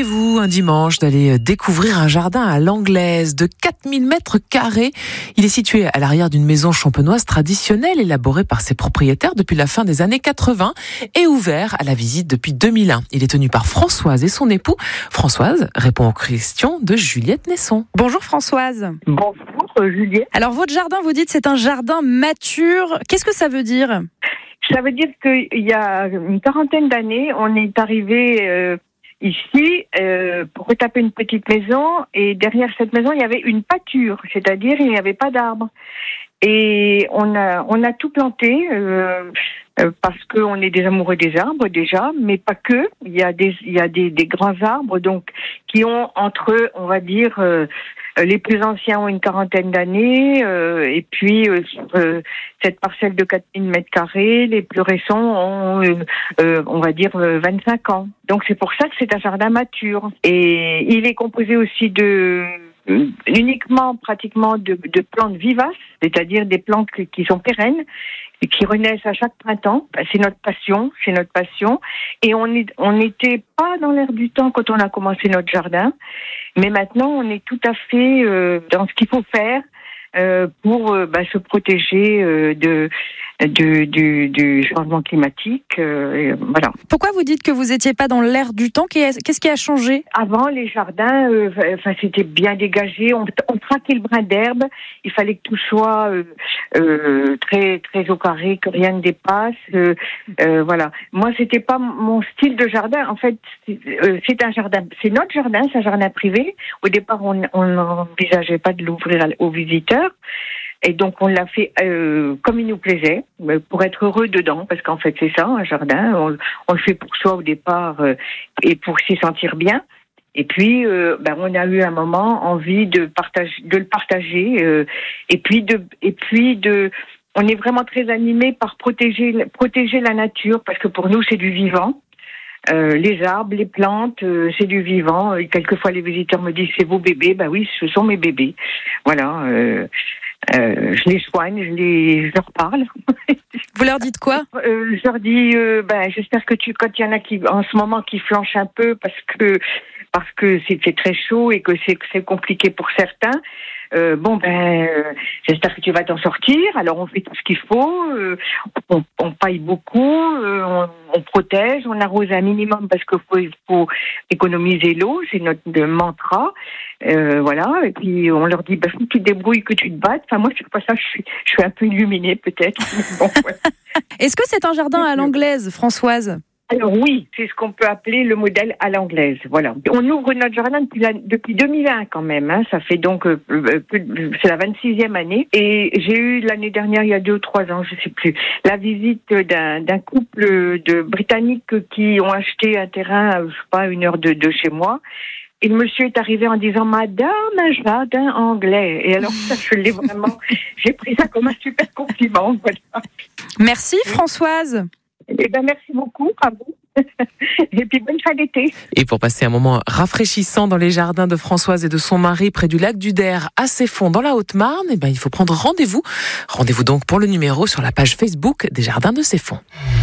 rendez-vous un dimanche d'aller découvrir un jardin à l'anglaise de 4000 mètres carrés. Il est situé à l'arrière d'une maison champenoise traditionnelle élaborée par ses propriétaires depuis la fin des années 80 et ouvert à la visite depuis 2001. Il est tenu par Françoise et son époux. Françoise répond aux questions de Juliette Nesson. Bonjour Françoise. Bonjour Juliette. Alors votre jardin, vous dites c'est un jardin mature. Qu'est-ce que ça veut dire ? Ça veut dire qu'il y a une quarantaine d'années, on est arrivé ici pour retaper une petite maison et derrière cette maison, il y avait une pâture, c'est-à-dire il n'y avait pas d'arbres. Et on a tout planté parce qu'on est des amoureux des arbres déjà, mais pas que. Il y a des grands arbres donc qui ont entre eux, on va dire, les plus anciens ont une quarantaine d'années, et puis cette parcelle de 4000 mètres carrés, les plus récents ont, on va dire, 25 ans. Donc c'est pour ça que c'est un jardin mature. Et il est composé aussi uniquement pratiquement de plantes vivaces, c'est-à-dire des plantes qui sont pérennes et qui renaissent à chaque printemps. C'est notre passion. Et on n'était pas dans l'air du temps quand on a commencé notre jardin, mais maintenant on est tout à fait dans ce qu'il faut faire pour se protéger du changement climatique. Voilà. Pourquoi vous dites que vous n'étiez pas dans l'air du temps ? Qu'est-ce qui a changé ? Avant, les jardins, c'était bien dégagé. On traquait le brin d'herbe. Il fallait que tout soit très très au carré, que rien ne dépasse. Voilà. Moi, c'était pas mon style de jardin. En fait, c'est un jardin. C'est notre jardin. C'est un jardin privé. Au départ, on n'envisageait pas de l'ouvrir aux visiteurs. Et donc on l'a fait comme il nous plaisait, pour être heureux dedans, parce qu'en fait c'est ça, un jardin, on le fait pour soi au départ et pour s'y sentir bien. Et puis on a eu un moment envie de le partager, et puis on est vraiment très animés par protéger la nature, parce que pour nous c'est du vivant. Les arbres, les plantes, c'est du vivant. Et quelquefois les visiteurs me disent c'est vos bébés. Ben oui, ce sont mes bébés. Voilà. Je les soigne, je leur parle. Vous leur dites quoi ? Je leur dis, j'espère que quand il y en a qui, en ce moment, qui flanchent un peu parce que c'est très chaud et que c'est compliqué pour certains. J'espère que tu vas t'en sortir. Alors on fait tout ce qu'il faut, on paille beaucoup, on protège, on arrose un minimum parce qu'il faut économiser l'eau, c'est notre mantra. Voilà, et puis on leur dit faut que tu te débrouilles, que tu te battes. Enfin moi je sais pas ça, je suis un peu illuminée peut-être. Bon, ouais. Est-ce que c'est un jardin à l'anglaise, Françoise ? Alors oui, c'est ce qu'on peut appeler le modèle à l'anglaise. Voilà. On ouvre notre jardin depuis 2001 quand même. Hein. Ça fait donc c'est la 26e année. Et j'ai eu l'année dernière, il y a 2 ou 3 ans, je sais plus, la visite d'un couple de Britanniques qui ont acheté un terrain, je sais pas, 1 heure de chez moi. Et le monsieur est arrivé en disant « Madame, un jardin anglais ». Et alors ça, j'ai pris ça comme un super compliment. Voilà. Merci Françoise. Eh ben, merci beaucoup, à vous. Et puis, bonne fin d'été. Et pour passer un moment rafraîchissant dans les jardins de Françoise et de son mari près du lac du Der à Ceffonds dans la Haute-Marne, il faut prendre rendez-vous. Rendez-vous donc pour le numéro sur la page Facebook des Jardins de Ceffonds.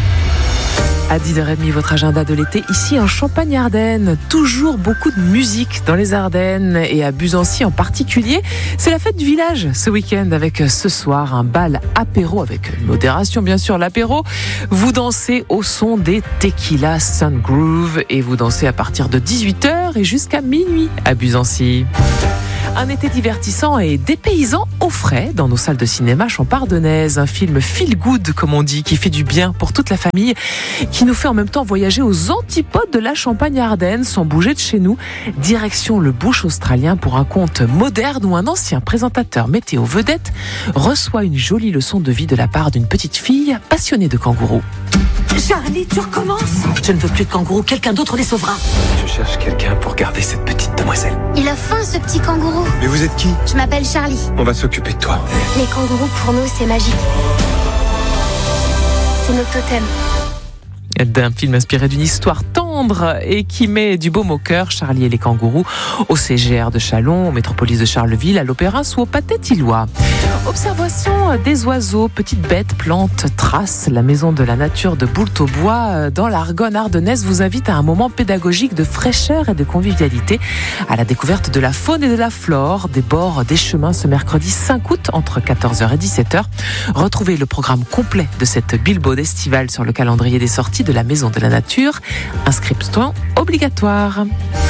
À 10h30, votre agenda de l'été, ici en Champagne-Ardenne. Toujours beaucoup de musique dans les Ardennes et à Buzancy en particulier. C'est la fête du village ce week-end avec ce soir un bal apéro avec modération bien sûr l'apéro. Vous dansez au son des Tequila Sun Groove et vous dansez à partir de 18h et jusqu'à minuit à Buzancy. Un été divertissant et dépaysant au frais dans nos salles de cinéma champardonnaises. Un film feel good, comme on dit, qui fait du bien pour toute la famille, qui nous fait en même temps voyager aux antipodes de la Champagne-Ardenne sans bouger de chez nous. Direction le bush australien pour un conte moderne où un ancien présentateur météo vedette reçoit une jolie leçon de vie de la part d'une petite fille passionnée de kangourous. Charlie, tu recommences ? Je ne veux plus de kangourous, quelqu'un d'autre les sauvera. Je cherche quelqu'un pour garder cette petite demoiselle. Il a faim, ce petit kangourou. Mais vous êtes qui ? Je m'appelle Charlie. On va s'occuper de toi. Les kangourous, pour nous, c'est magique. C'est notre totem. D'un film inspiré d'une histoire tendre tendre et qui met du baume au cœur. Charlie et les kangourous au CGR de Châlons, au Métropolis de Charleville, à l'Opéra ou au Pâté Thillois. Observation des oiseaux, petites bêtes, plantes, traces. La maison de la nature de Boultaubois dans l'Argonne ardennaise vous invite à un moment pédagogique de fraîcheur et de convivialité à la découverte de la faune et de la flore des bords des chemins ce mercredi 5 août entre 14h et 17h. Retrouvez le programme complet de cette bilbaude estivale sur le calendrier des sorties de la maison de la nature. Inscription obligatoire.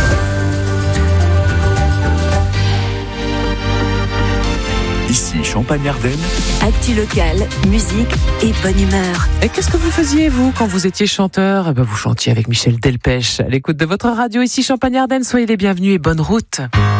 Ici Champagne-Ardenne. Actu locale, musique et bonne humeur. Et qu'est-ce que vous faisiez, vous, quand vous étiez chanteur ? Vous chantiez avec Michel Delpech. À l'écoute de votre radio, ici Champagne-Ardenne. Soyez les bienvenus et bonne route.